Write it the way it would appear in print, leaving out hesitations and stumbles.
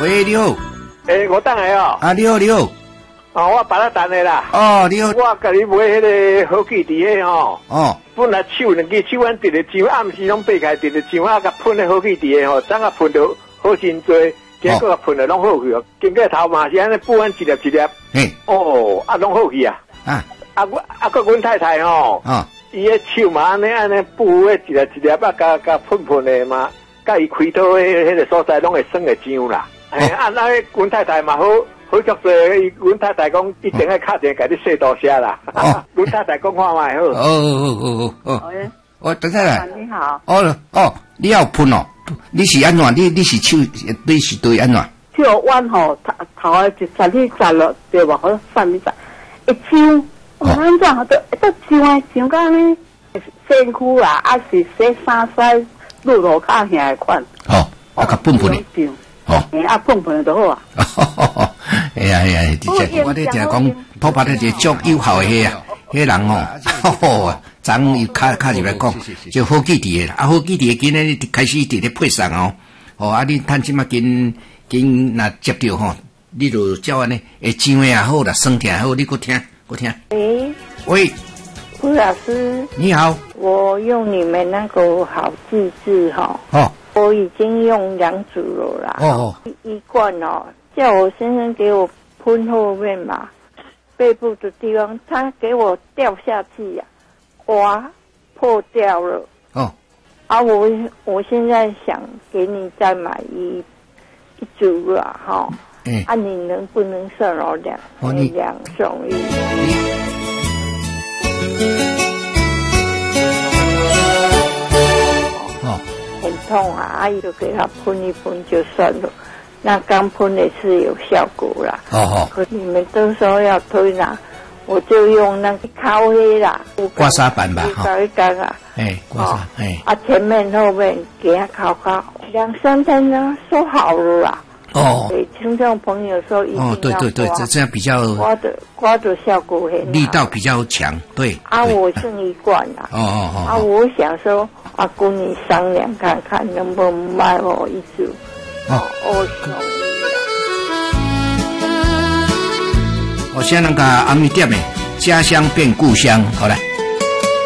喂，你好。 我等下哦。 啊，你好，你好。 哦，我把它等的啦。 哦，你好。 我甲你买迄个好记伫迄吼。 哦。 本来手两支手，阮直个上暗时拢掰开，直个上啊，甲喷的好记伫迄吼，等下喷到好真多，结果喷的拢好去哦。经过头嘛是安尼补完一粒一粒。 嘿。 哦，啊，拢好去啊。个阮太太吼。伊个手嘛安尼补迄一粒一粒啊，甲喷的嘛，甲伊开刀迄个所在拢会酸个上啦。那阮太太嘛好足多，阮太太讲一定要敲电甲你说多谢啦。阮太太讲看卖好。 哦，等下来。 你好。 你要喷哦？你是安怎？你是手，你是对安怎？ 手腕吼，头啊就十里十落，对吧？好三里十，一抽，安怎都抽啊，抽到呢身躯啊，是洗衫洗露露较硬的款。 甲喷喷的。 碰碰就好啊。 哎呀，我咧听讲，普巴咧一个足有效的迄人哦，昨又卡入来讲，就好记伫的啦。好记伫的，今日开始伫咧配上哦。你趁即马紧若接着吼，你就照安尼，会上也好啦，酸痛也好，你搁听。喂， 吴老师， 你好。 我用你们那个好自制哈。我已经用2组了啦。一罐哦，叫我先生给我喷后面嘛，背部的地方，他给我掉下去呀，破掉了。我现在想给你再买一组啦，哈。你能不能送我两送一？很痛啊，阿姨就给他喷一喷就算了。那刚喷的是有效果啦。可你们都说要推啦，我就用那个烤黑啦， 刮痧板吧， 搞一搞啊。 刮痧， 前面后面给他烤2-3天呢，说好了啦。对，听众朋友说一定要对，这样比较刮的效果很好， 力道比较强，对。 我剩一罐啦。我想说，跟你商量看看，能不能卖我一组。 我先那个阿米店的家乡变故乡，好来。